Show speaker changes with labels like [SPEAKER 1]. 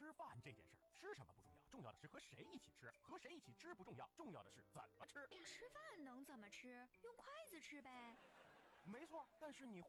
[SPEAKER 1] 吃饭这件事儿，吃什么不重要，重要的是和谁一起吃。和谁一起吃不重要，重要的是怎么吃。
[SPEAKER 2] 吃饭能怎么吃？用筷子吃呗。
[SPEAKER 1] 没错，但是你